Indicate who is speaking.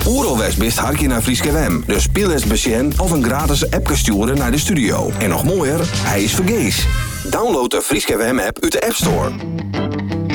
Speaker 1: Oeralwest bist hartje naar Frieske WM. Dus speel eens besjen of een gratis appje sturen naar de studio. En nog mooier, hij is vergees. Download de Frieske WM app uit de App Store.